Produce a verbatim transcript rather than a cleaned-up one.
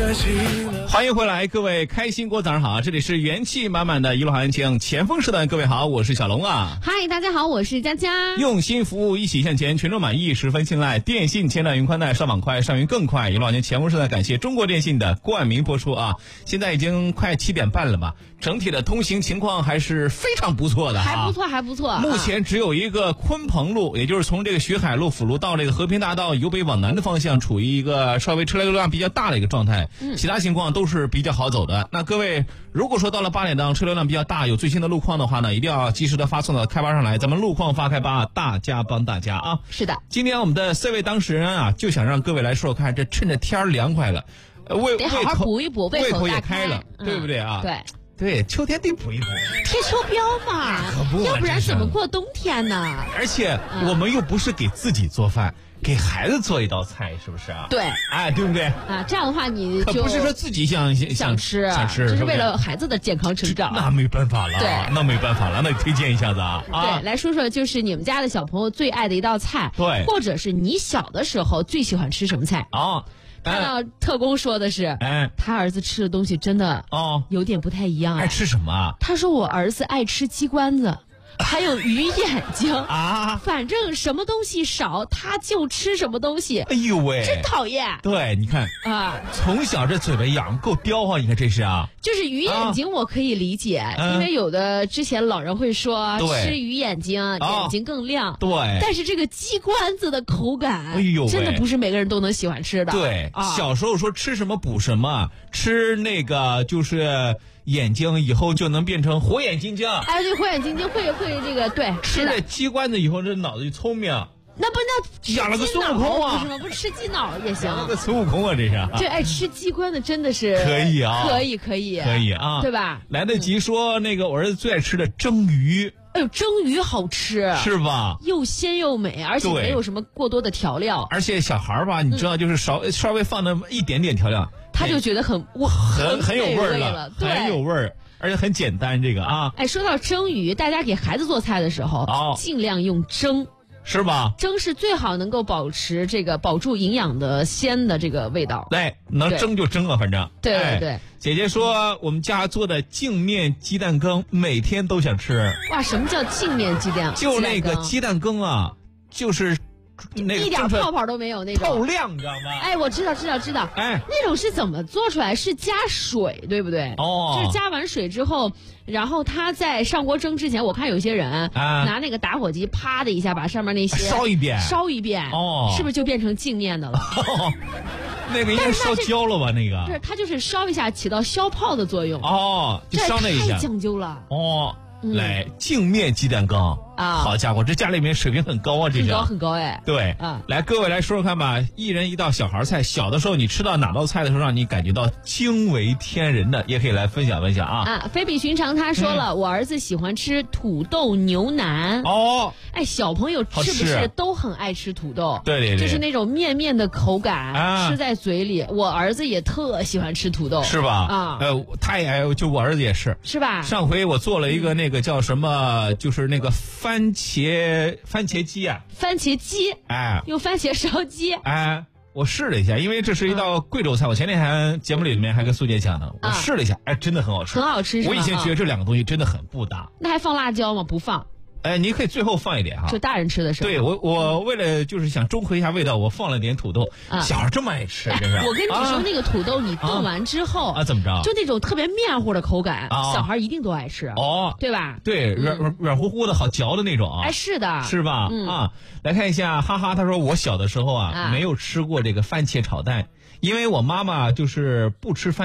欢迎回来，各位开心果早上好，这里是元气满满的一路好心情前锋时段，各位好，我是小龙啊。 嗨，大家好，我是佳佳。 用心服务，一起向前，群众满意，十分信赖。电信千代云宽带上网快，上云更快。一路好心情前锋时段，感谢中国电信的冠名播出啊。现在已经快七点半了吧，整体的通行情况还是非常不错的、啊， 还不错，还不错。 目前只有一个鲲鹏路，也就是从这个徐海路辅路到这个和平大道由北往南的方向，处于一个稍微车流量比较大的一个状态，嗯、其他情况都是比较好走的。那各位，如果说到了八点档车流量比较大，有最新的路况的话呢，一定要及时的发送到开发上来，咱们路况发开发，大家帮大家啊。 是的， 今天我们的 C 位当事人啊，就想让各位来说说看，这趁着天凉快了，呃，胃得好好补一补， 胃口也开开了， 嗯、 对不对啊？ 对。 对，秋天得补一补， 贴秋膘嘛， 可不， 要不然怎么过冬天呢？ 而且我们又不是给自己做饭，嗯、给孩子做一道菜，是不是啊？ 对， 哎，对不对？ 啊，这样的话你就可不是说自己想想想吃， 想吃， 这是为了孩子的健康成长。 那没办法了， 对， 那没办法了，那推荐一下子啊。 对，来说说就是你们家的小朋友最爱的一道菜， 对， 或者是你小的时候最喜欢吃什么菜啊？ 看到特工说的是， 哎， 他儿子吃的东西真的哦有点不太一样、哎。 爱吃什么啊？ 他说我儿子爱吃鸡冠子，还有鱼眼睛啊， 反正什么东西少他就吃什么东西。 哎呦喂， 真讨厌。 对，你看啊，从小这嘴巴痒够刁啊，你看这是啊。 就是鱼眼睛我可以理解，啊、因为有的之前老人会说吃鱼眼睛、啊、眼睛更亮。 对， 但是这个鸡冠子的口感， 哎呦， 真的不是每个人都能喜欢吃的。 对， 啊、 小时候说吃什么补什么，吃那个就是眼睛以后就能变成火眼金睛。 哎，对，火眼金睛会会这个对， 吃了鸡冠子以后这脑子就聪明。 那不那养了个孙悟空啊？ 不是吗？不吃鸡脑也行。 养了个孙悟空啊，这是。 这爱吃鸡冠的真的是可以啊， 可以可以可以啊， 对吧？ 来得及说那个我儿子最爱吃的蒸鱼。 哎呦，蒸鱼好吃， 是吧？ 又鲜又美，而且没有什么过多的调料。 而且小孩吧，你知道，就是稍、嗯、稍微放那么一点点调料， 他就觉得很哇， 很很有味儿了， 很有味儿。而且很简单，这个啊， 哎，说到蒸鱼，大家给孩子做菜的时候， 哦、 尽量用蒸。 是吧？ 蒸是最好能够保持这个保住营养的鲜的这个味道。 对，能蒸就蒸啊，反正。 对对对、 哎。姐姐说我们家做的镜面鸡蛋羹，每天都想吃。 哇，什么叫镜面鸡蛋？ 就那个鸡蛋羹啊，就是那个一点泡泡都没有那种。 透亮，你知道吗？ 哎，我知道，知道，知道。 哎， 那种是怎么做出来？是加水，对不对？ 哦。 就是加完水之后。然后他在上锅蒸之前，我看有些人、啊、拿那个打火机啪的一下把上面那些烧一遍， 烧一遍， 哦， 是不是就变成镜面的了？ 哦、那个应该烧焦了吧？那个不是，它就是烧一下起到消泡的作用。 哦，就烧那一下， 太讲究了。 哦，嗯、来镜面鸡蛋羹啊！好家伙，这家里面水平很高啊，这很高很高哎。 对啊，来各位来说说看吧，一人一道小孩菜。小的时候你吃到哪道菜的时候让你感觉到惊为天人的，也可以来分享分享啊。 啊，非比寻常他说了、嗯，我儿子喜欢吃土豆牛腩。 哦， 哎，小朋友是不是都很爱吃土豆？ 对对对， 就是那种面面的口感， 啊、 吃在嘴里。我儿子也特喜欢吃土豆， 是吧？ 啊， 呃，他也爱，就我儿子也是， 是吧？ 上回我做了一个那个叫什么，嗯、就是那个番茄。番茄鸡啊， 番茄鸡， 哎， 用番茄烧鸡， 哎，我试了一下，因为这是一道贵州菜，嗯、我前天还节目里面还跟苏姐讲呢，我试了一下，哎，真的很好吃， 很好吃。 我以前觉得这两个东西真的很不搭。 那还放辣椒吗？不放。 哎，你可以最后放一点哈， 就大人吃的时候。 对我，我为了就是想中和一下味道，我放了点土豆。啊、小孩这么爱吃，真是。 我跟你说，啊、那个土豆你炖完之后啊，怎么着？ 就那种特别面糊的口感， 啊、 小孩一定都爱吃。 哦， 对吧？ 对，软软软乎乎的好嚼的那种啊。 哎，是的， 是吧？ 嗯、 啊，来看一下，哈哈，他说我小的时候啊，啊没有吃过这个番茄炒蛋，因为我妈妈就是不吃番。